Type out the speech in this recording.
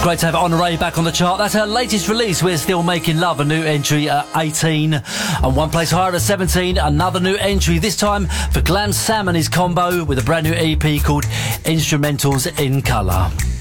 Great to have Honoré back on the chart. That's her latest release, We're Still Making Love, a new entry at 18. And one place higher at 17, another new entry, this time for Glam Sam and his combo with a brand new EP called Instrumentals in Colour.